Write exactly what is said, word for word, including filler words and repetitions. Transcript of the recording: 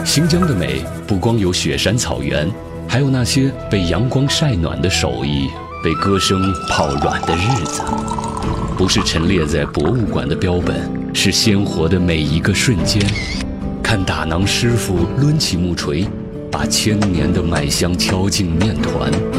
新疆的美不光有雪山草原，还有那些被阳光晒暖的手艺，被歌声泡软的日子。不是陈列在博物馆的标本，是鲜活的每一个瞬间。看打囊师傅抡起木锤，把千年的麦香敲进面团。